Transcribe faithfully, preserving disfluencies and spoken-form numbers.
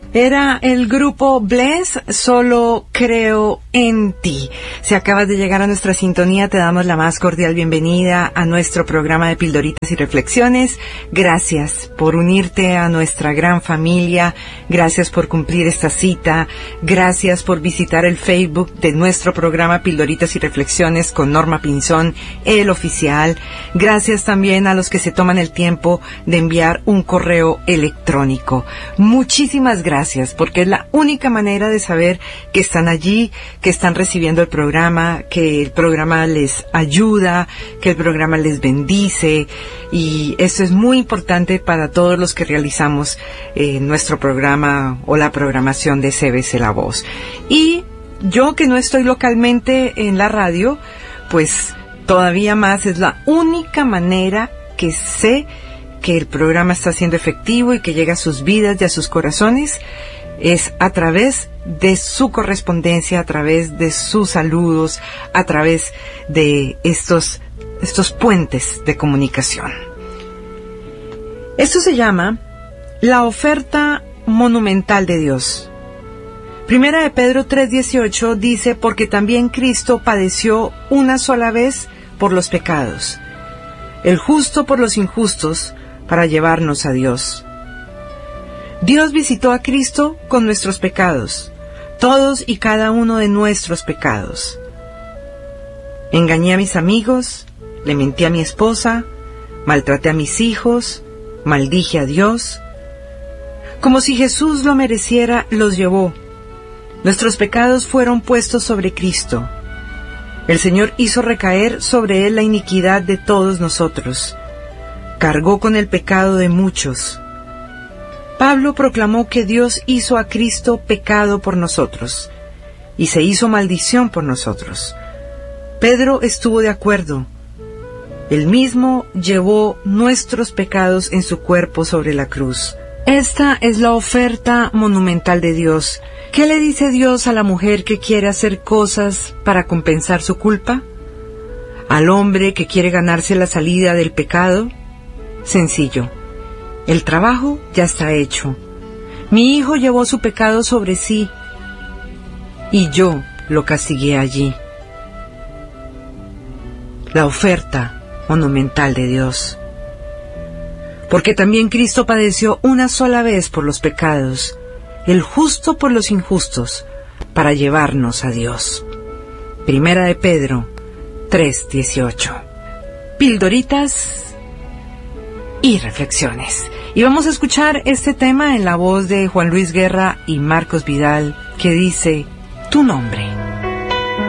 Era el grupo Bless, Solo Creo en Ti. Si acabas de llegar a nuestra sintonía, te damos la más cordial bienvenida a nuestro programa de Pildoritas y Reflexiones. Gracias por unirte a nuestra gran familia. Gracias por cumplir esta cita. Gracias por visitar el Facebook de nuestro programa Pildoritas y Reflexiones con Norma Pinzón, el oficial. Gracias también a los que se toman el tiempo de enviar un correo electrónico. Muchísimas gracias. Gracias, porque es la única manera de saber que están allí, que están recibiendo el programa, que el programa les ayuda, que el programa les bendice, y eso es muy importante para todos los que realizamos eh, nuestro programa o la programación de C B C La Voz. Y yo, que no estoy localmente en la radio, pues todavía más es la única manera que sé que el programa está siendo efectivo y que llega a sus vidas y a sus corazones, es a través de su correspondencia, a través de sus saludos, a través de estos, estos puentes de comunicación. Esto se llama la oferta monumental de Dios. Primera de Pedro tres dieciocho dice: porque también Cristo padeció una sola vez por los pecados, el justo por los injustos, para llevarnos a Dios. Dios visitó a Cristo con nuestros pecados, todos y cada uno de nuestros pecados. Engañé a mis amigos, le mentí a mi esposa, maltraté a mis hijos, maldije a Dios. Como si Jesús lo mereciera, los llevó. Nuestros pecados fueron puestos sobre Cristo. El Señor hizo recaer sobre Él la iniquidad de todos nosotros. Cargó con el pecado de muchos. Pablo proclamó que Dios hizo a Cristo pecado por nosotros y se hizo maldición por nosotros. Pedro estuvo de acuerdo. Él mismo llevó nuestros pecados en su cuerpo sobre la cruz. Esta es la oferta monumental de Dios. ¿Qué le dice Dios a la mujer que quiere hacer cosas para compensar su culpa? ¿Al hombre que quiere ganarse la salida del pecado? Sencillo. El trabajo ya está hecho. Mi hijo llevó su pecado sobre sí y yo lo castigué allí. La oferta monumental de Dios. Porque también Cristo padeció una sola vez por los pecados, el justo por los injustos, para llevarnos a Dios. Primera de Pedro tres dieciocho. Pildoritas y reflexiones. Y vamos a escuchar este tema en la voz de Juan Luis Guerra y Marcos Vidal, que dice: Tu nombre.